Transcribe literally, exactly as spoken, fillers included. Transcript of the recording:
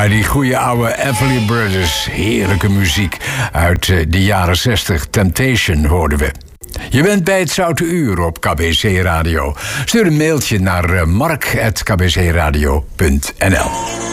Ja, die goede oude Everly Brothers. Heerlijke muziek uit de jaren zestig. Temptation hoorden we. Je bent bij het Zoute Uur op K B C Radio. Stuur een mailtje naar mark apenstaartje k b c radio punt n l.